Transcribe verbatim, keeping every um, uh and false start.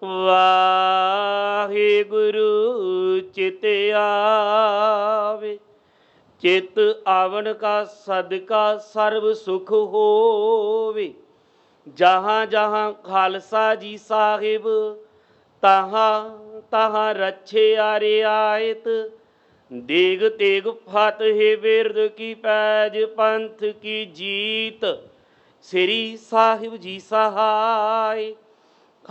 ਵਾਹਿਗੁਰੂ ਚਿਤ ਆਵੇ, ਚਿਤ ਆਵਣ ਕਾ ਸਦਕਾ ਸਰਬ ਸੁਖ ਹੋਵੇ। ਜਹਾਂ ਜਹਾਂ ਖਾਲਸਾ ਜੀ ਸਾਹਿਬ, ਤਹਾਂ ਤਹਾਂ ਰੱਛਿਆ ਰਿਆਇਤ। ਦੇਗ ਤੇਗ ਫਤਿਹ ਬਿਰਦ ਕੀ ਪੈਜ, ਪੰਥ ਕੀ ਜੀਤ। ਸ੍ਰੀ ਸਾਹਿਬ ਜੀ ਸਹਾਇ।